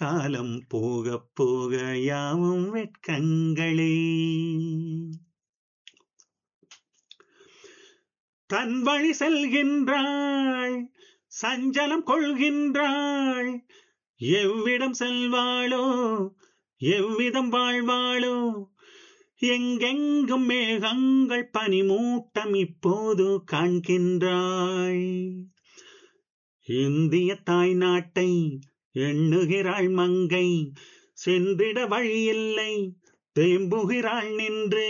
காலம் போக போக யாவும் வெட்கங்களே. தன் வழி செல்கின்றாள், சஞ்சலம் கொள்கின்றாள், எவ்விடம் செல்வாளோ, எவ்விதம் வாழ்வாளோ, எங்கெங்கும் மேகங்கள் பனிமூட்டம் இப்போது காண்கின்றாள். இந்திய தாய் நாட்டை எண்ணுகிறாள் மங்கை, சென்றிட வழியில்லை தேம்புகிறாள் நின்று.